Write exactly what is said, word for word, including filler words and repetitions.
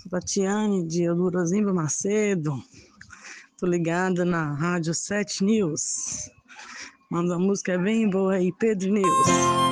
Tatiane de Elurazinho Macedo. Tô ligada na Rádio sete News. Manda uma música bem boa aí, Pedro News.